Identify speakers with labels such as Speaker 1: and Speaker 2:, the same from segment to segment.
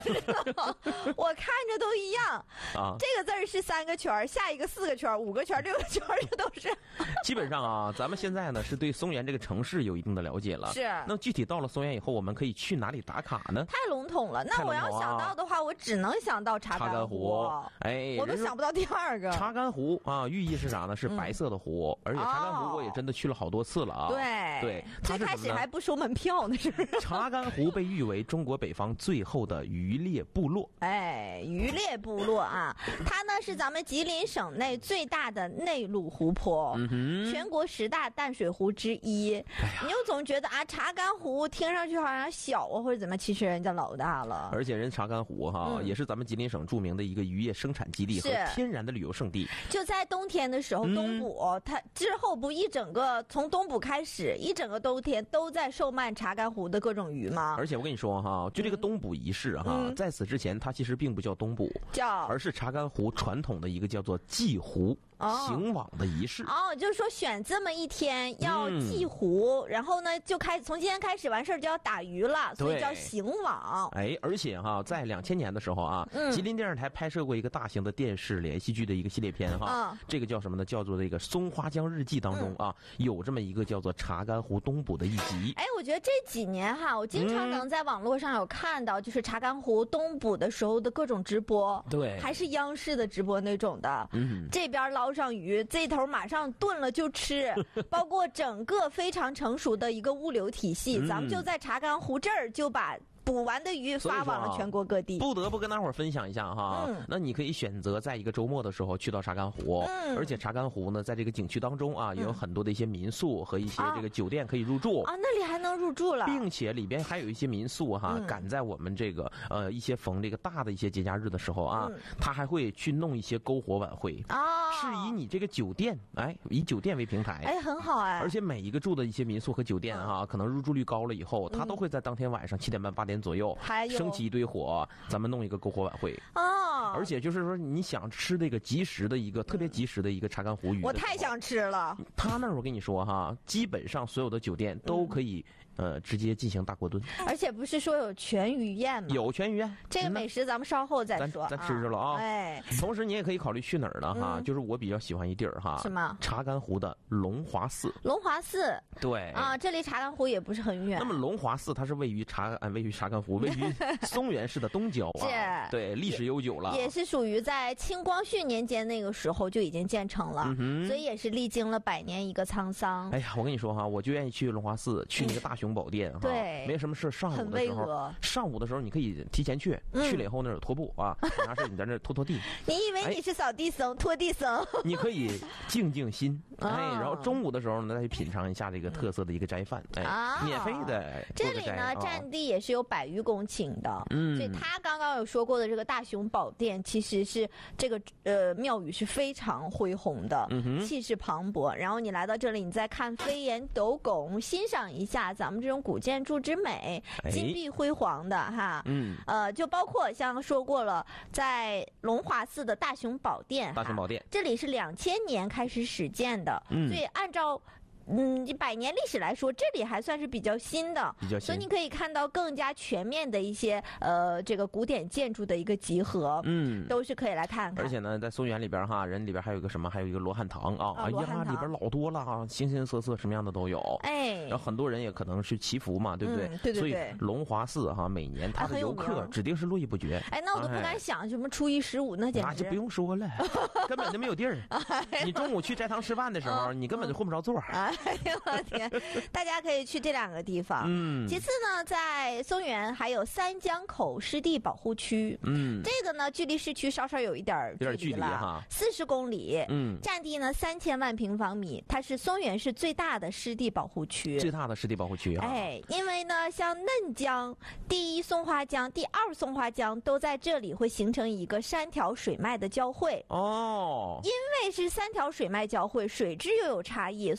Speaker 1: 我看着都一样
Speaker 2: 啊。
Speaker 1: 这个字儿是3个圈，下一个4个圈，5个圈，6个圈，这都是。
Speaker 2: 基本上啊，咱们现在呢是对松原这个城市有一定的了解了。
Speaker 1: 是。
Speaker 2: 那具体到了松原以后，我们可以去哪里打卡呢？
Speaker 1: 太笼统了。那我要想到的话，我只能想到查干湖。
Speaker 2: 哎，
Speaker 1: 我都想不到第2个。
Speaker 2: 查干湖啊，寓意是啥呢？是白色的湖，而且查干湖我也真的去了好多次了啊。对，
Speaker 1: 最开始还不收门票呢，是不是？
Speaker 2: 查干湖被誉为中国北方最后的渔猎部落。
Speaker 1: 哎，渔猎部落啊，它呢是咱们吉林省内最大的内陆湖泊，全国10大淡水湖之一。你又总觉得啊，查干湖听上去好像小啊，或者怎么，其实人家老大了。
Speaker 2: 而且人查干湖也是咱们吉林省著名的一个渔业生产基地和天然的旅游胜地。
Speaker 1: 就在冬天的时候，东捕它之后不一整个从东捕开始，一整个冬天都在售卖查干湖的各种鱼吗？
Speaker 2: 而且我跟你说就这个东捕仪式在此之前它其实并不叫东捕，而是查干湖传统的一个叫做祭湖行网的仪式。
Speaker 1: 就是说选这么一天要祭湖，然后呢就从今天开始完事儿就要打鱼了，所以叫行网。
Speaker 2: 哎，而且在2000年的时候吉林电视台拍摄过一个大型的电视连续剧的一个系列片这个叫什么呢？叫做这个《松花江日记》当中有这么一个叫做查干湖东捕的一集。
Speaker 1: 哎，我觉得这几年我经常能在网络上有看到，就是查干湖东捕的时候的各种直播，
Speaker 2: 对，
Speaker 1: 还是央视的直播那种的。这边捞上鱼，这头马上炖了就吃，包括整个非常成熟的一个物流体系，咱们就在查干湖这儿就把捕完的鱼发往了全国各地。
Speaker 2: 不得不跟大伙儿分享一下那你可以选择在一个周末的时候去到查干湖，而且查干湖呢在这个景区当中也有很多的一些民宿和一些这个酒店可以入住
Speaker 1: 那里还能入住了，
Speaker 2: 并且里边还有一些民宿赶在我们这个一些逢这个大的一些节假日的时候他还会去弄一些篝火晚会是以你这个酒店以酒店为平台
Speaker 1: 很好
Speaker 2: 而且每一个住的一些民宿和酒店可能入住率高了以后他都会在当天晚上7点半8点左右升起一堆火，咱们弄一个篝火晚会而且就是说你想吃这个即食的一个特别即食的一个查干湖鱼，
Speaker 1: 我太想吃了。
Speaker 2: 他那儿我跟你说基本上所有的酒店都可以直接进行大锅炖，
Speaker 1: 而且不是说有全鱼宴吗？
Speaker 2: 有全鱼宴，
Speaker 1: 这个美食咱们稍后再说，
Speaker 2: 咱吃着了同时你也可以考虑去哪儿呢就是我比较喜欢一地儿
Speaker 1: 什么？
Speaker 2: 查干湖的龙华寺。
Speaker 1: 龙华寺，
Speaker 2: 对
Speaker 1: 这离查干湖也不是很远。
Speaker 2: 那么龙华寺它是位于查干湖，位于松原市的东郊对，历史悠久了，
Speaker 1: 也是属于在清光绪年间那个时候就已经建成了，所以也是历经了100年一个沧桑。
Speaker 2: 哎呀，我跟你说我就愿意去龙华寺，去那个大雄宝殿
Speaker 1: 对，
Speaker 2: 没什么事上午的时候你可以提前去了以后那有拖布有啥事你在那拖地。
Speaker 1: 你以为你是扫地僧拖地僧？
Speaker 2: 你可以静静心然后中午的时候呢再去品尝一下这个特色的一个斋饭免费的。
Speaker 1: 这里呢占地也是有100余公顷的所以他刚刚有说过的这个大雄宝殿其实是这个庙宇是非常恢宏的气势磅礴，然后你来到这里你再看飞檐斗拱，欣赏一下咱们这种古建筑之美，金碧辉煌的就包括像说过了在龙华寺的大雄宝殿这里是2000年开始始建的所以按照100年历史来说，这里还算是比较新的，所以你可以看到更加全面的一些这个古典建筑的一个集合，都是可以来看看。
Speaker 2: 而且呢，在松原里边人里边还有一个什么，还有一个罗汉堂里边老多了形形色色什么样的都有。然后很多人也可能是祈福嘛，对不对？
Speaker 1: 对。
Speaker 2: 所以龙华寺每年它的游客指定是络绎不绝。
Speaker 1: 那我都不敢想什么初一15那简直。
Speaker 2: 那就不用说了，根本就没有地儿。你中午去斋堂吃饭的时候，你根本就混不着座。
Speaker 1: 哎呦我的天！大家可以去这2个地方。其次呢，在松原还有三江口湿地保护区。这个呢距离市区稍稍有一点距离了，40公里。占地呢3000万平方米，它是松原市最大的湿地保护区。因为呢，像嫩江、第1松花江、第2松花江都在这里会形成一个3条水脉的交汇。因为是3条水脉交汇，水质又有差异，所以就会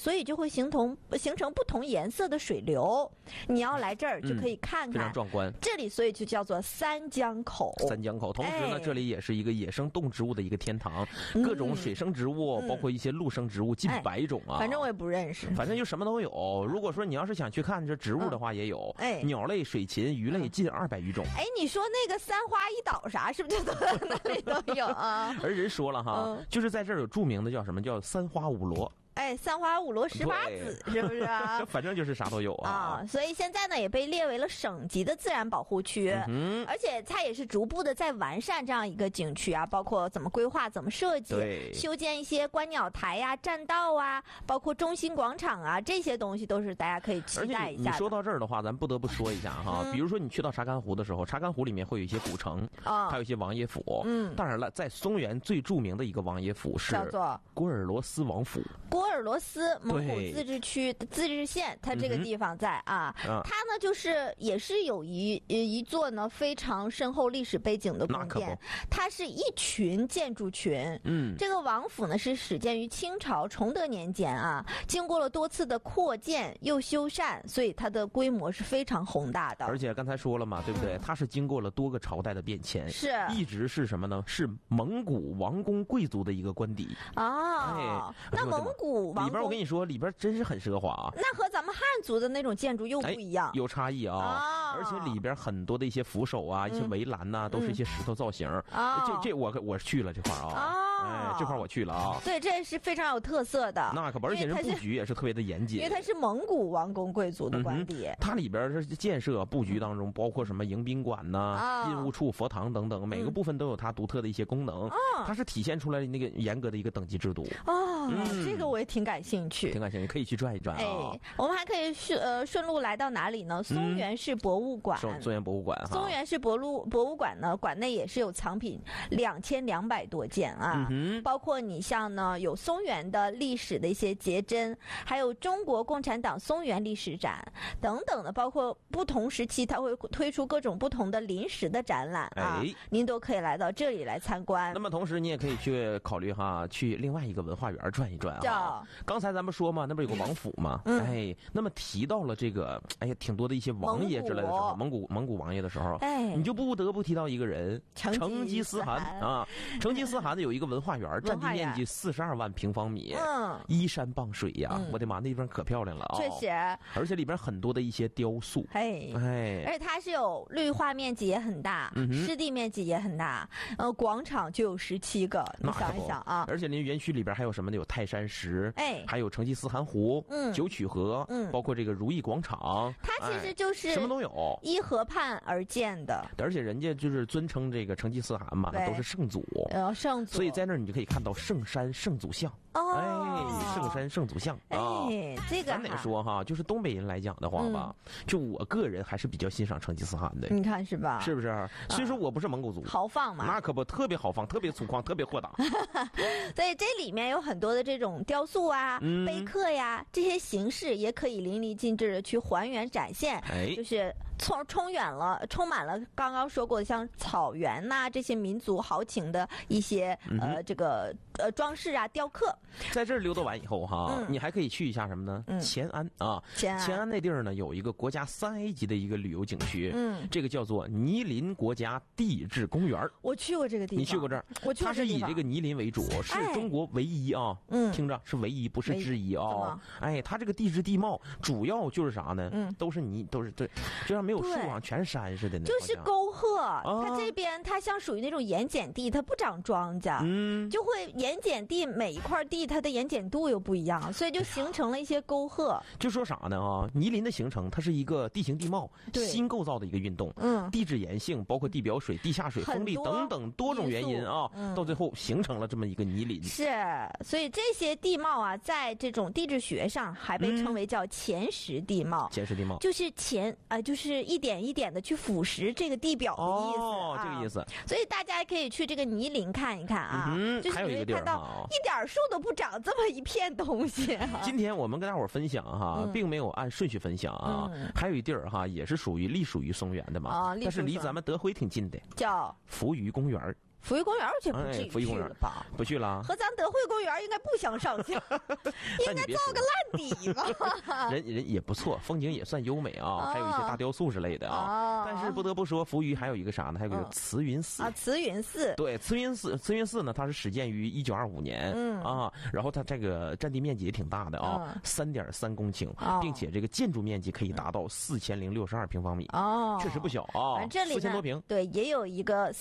Speaker 1: 会形成不同颜色的水流。你要来这儿就可以看看，
Speaker 2: 非常壮观。
Speaker 1: 这里所以就叫做三江口。
Speaker 2: 三江口，同时呢，这里也是一个野生动植物的一个天堂，各种水生植物，包括一些陆生植物，近100种啊。
Speaker 1: 反正我也不认识，
Speaker 2: 反正就什么都有。如果说你要是想去看这植物的话，也有。鸟类、水禽、鱼类近200余种。
Speaker 1: 你说那个三花一岛啥，是不是都在那里都有啊？
Speaker 2: 而人说了哈，就是在这儿有著名的叫什么叫三花五罗。
Speaker 1: 三花五罗18子，是不是啊？
Speaker 2: 反正就是啥都有啊。
Speaker 1: 所以现在呢，也被列为了省级的自然保护区，而且它也是逐步的在完善这样一个景区啊，包括怎么规划、怎么设计，修建一些观鸟台呀、栈道啊，包括中心广场啊，这些东西都是大家可以期待一下的。
Speaker 2: 你说到这儿的话，咱不得不说一下哈，比如说你去到查干湖的时候，查干湖里面会有一些古城，还有一些王爷府。当然了，在松原最著名的一个王爷府是
Speaker 1: 叫做
Speaker 2: 郭尔罗斯王府。
Speaker 1: 郭尔罗斯蒙古自治区自治县，它这个地方在它呢就是也是有一座呢非常深厚历史背景的宫殿，它是一群建筑群。这个王府呢是始建于清朝崇德年间啊，经过了多次的扩建又修缮，所以它的规模是非常宏大的。
Speaker 2: 而且刚才说了嘛，对不对？它是经过了多个朝代的变迁，
Speaker 1: 是
Speaker 2: 一直是什么呢？是蒙古王公贵族的一个官邸
Speaker 1: 那蒙古王
Speaker 2: 里边我跟你说，里边真是很奢华啊。
Speaker 1: 那和咱们汉族的那种建筑又不一样，
Speaker 2: 有差异啊。而且里边很多的一些扶手啊，一些围栏呐，都是一些石头造型。这我去了这块这块我去了啊。
Speaker 1: 对，这是非常有特色的。
Speaker 2: 那可不，而且人布局也是特别的严谨，
Speaker 1: 因为它是蒙古王公贵族的官邸。
Speaker 2: 它里边是建设布局当中，包括什么迎宾馆呐、印务处、佛堂等等，每个部分都有它独特的一些功能。它是体现出来那个严格的一个等级制度。
Speaker 1: 这个我也挺感兴趣，
Speaker 2: 可以去转一转啊。
Speaker 1: 我们还可以顺路来到哪里呢？松原市博物馆。
Speaker 2: 松原博物馆哈。
Speaker 1: 松原市博物馆呢，馆内也是有藏品2200多件啊，包括你像呢有松原的历史的一些节珍，还有中国共产党松原历史展等等的，包括不同时期它会推出各种不同的临时的展览您都可以来到这里来参观。
Speaker 2: 那么同时你也可以去考虑去另外一个文化园转一转啊。刚才咱们说嘛，那不是有个王府吗？那么提到了这个挺多的一些王爷之类的时候，蒙古王爷的时候，你就不得不提到一个人，成吉思汗啊。成吉思汗有一个文化园，占地面积42万平方米，依山傍水呀，我的妈，那地方可漂亮了啊！
Speaker 1: 确实，
Speaker 2: 而且里边很多的一些雕塑，
Speaker 1: 而且它是有绿化面积也很大，湿地面积也很大，广场就有17个，你想一想啊！
Speaker 2: 而且您园区里边还有什么呢？有泰山石，还有成吉思汗湖，九曲河，包括这个如意广场，
Speaker 1: 它其实就是
Speaker 2: 什么都有，
Speaker 1: 依河畔而建的。
Speaker 2: 而且人家就是尊称这个成吉思汗嘛，都是圣祖，
Speaker 1: 圣祖，
Speaker 2: 所以在那儿你就可以看到圣山圣祖像。圣山圣祖像
Speaker 1: 这个
Speaker 2: 咱得说哈，就是东北人来讲的话吧，就我个人还是比较欣赏成吉思汗的。
Speaker 1: 你看是吧？
Speaker 2: 是不是？虽说我不是蒙古族，
Speaker 1: 豪放嘛，
Speaker 2: 那可不，特别豪放，特别粗犷，特别豁达。
Speaker 1: 所以这里面有很多的这种雕塑啊、碑刻呀，这些形式也可以淋漓尽致的去还原展现，就是充满了刚刚说过的像草原呐这些民族豪情的一些这个装饰啊、雕刻。
Speaker 2: 在这儿溜达完以后哈，你还可以去一下什么呢？乾安啊，乾安那地儿呢有一个国家3A 级的一个旅游景区，这个叫做泥林国家地质公园。
Speaker 1: 我去过这个地方，
Speaker 2: 你去过这儿？
Speaker 1: 我去过。
Speaker 2: 它是以这个泥林为主，是中国唯一啊，听着是唯一，不是之一啊。它这个地质地貌主要就是啥呢？都是泥，都是对，就像没有树啊，全是山似的。
Speaker 1: 就是沟壑，它这边它像属于那种盐碱地，它不长庄稼，就会盐碱地每一块地它的盐碱度又不一样，所以就形成了一些沟壑。
Speaker 2: 就说啥呢啊？泥林的形成，它是一个地形地貌新构造的一个运动，地质岩性，包括地表水、地下水、风力等等多种原因啊，到最后形成了这么一个泥林。
Speaker 1: 是，所以这些地貌啊，在这种地质学上还被称为叫前蚀地貌。
Speaker 2: 前蚀地貌
Speaker 1: 就是就是一点一点的去腐蚀这个地表的意思
Speaker 2: 这个意思。
Speaker 1: 所以大家可以去这个泥林看一看啊，就是你会看到一点树都不长这么一片东西。
Speaker 2: 今天我们跟大伙分享哈，并没有按顺序分享啊，还有一地儿哈，也是隶属于松原的嘛，但是离咱们德辉挺近的，
Speaker 1: 叫
Speaker 2: 扶余公园。
Speaker 1: 福裕公园就不至于去了吧？
Speaker 2: 不去了，
Speaker 1: 和咱德惠公园应该不相上下，应该造个烂底吧？
Speaker 2: 人也不错，风景也算优美啊，还有一些大雕塑之类的啊。但是不得不说，福裕还有一个啥呢？还有个慈云寺
Speaker 1: 啊，慈云寺。
Speaker 2: 对，慈云寺呢，它是始建于1925年，然后它这个占地面积也挺大的啊，3.3公顷，并且这个建筑面积可以达到4062平方米，确实不小啊，
Speaker 1: 这里
Speaker 2: 4000多平。
Speaker 1: 对，也有一个